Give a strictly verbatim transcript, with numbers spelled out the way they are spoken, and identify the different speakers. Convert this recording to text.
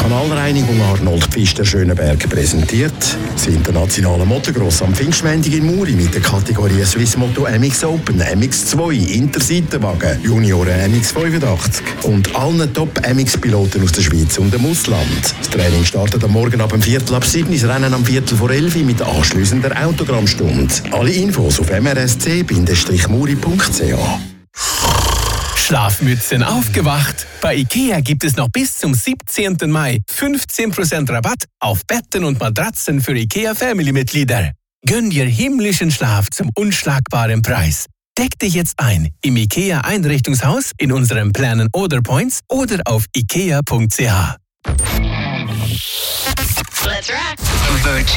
Speaker 1: Kanalreinigung Arnold Pfister Schöneberg präsentiert das internationale Motocross am Pfingstmontag in Muri mit der Kategorie Swiss Moto M X Open, M X zwei, Interseitenwagen, Junioren M X fünfundachtzig und allen Top-M X-Piloten aus der Schweiz und dem Ausland. Das Training startet am Morgen ab dem Viertel ab sieben, das Rennen am Viertel vor elf mit anschliessender Autogrammstunde. Alle Infos auf m r s c Bindestrich muri punkt c h.
Speaker 2: Schlafmützen aufgewacht. Bei IKEA gibt es noch bis zum siebzehnten Mai fünfzehn Prozent Rabatt auf Betten und Matratzen für IKEA Family-Mitglieder. Gönn dir himmlischen Schlaf zum unschlagbaren Preis. Deck dich jetzt ein im IKEA Einrichtungshaus, in unseren Planen Order Points oder auf ikea punkt c h.
Speaker 3: Let's rock. Virgin.